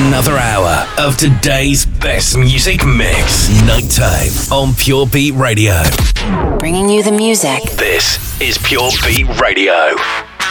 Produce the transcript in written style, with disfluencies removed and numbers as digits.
Another hour of today's best music mix. Nighttime on Pure Beat Radio. Bringing you the music. This is Pure Beat Radio.